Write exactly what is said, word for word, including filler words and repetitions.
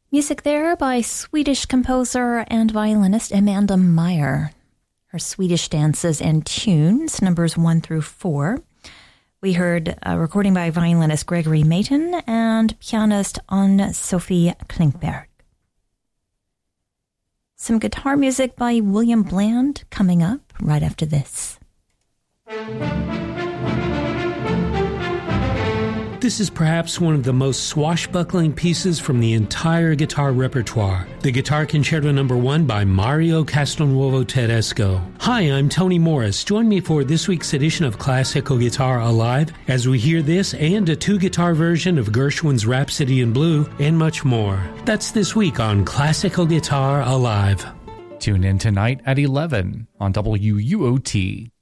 Music there by Swedish composer and violinist Amanda Meyer. Her Swedish dances and tunes, numbers one through four. We heard a recording by violinist Gregory Mayton and pianist Anne-Sophie Klinkberg. Some guitar music by William Bland coming up right after this. This is perhaps one of the most swashbuckling pieces from the entire guitar repertoire. The Guitar Concerto Number One by Mario Castelnuovo Tedesco. Hi, I'm Tony Morris. Join me for this week's edition of Classical Guitar Alive as we hear this and a two-guitar version of Gershwin's Rhapsody in Blue and much more. That's this week on Classical Guitar Alive. Tune in tonight at eleven on W U O T.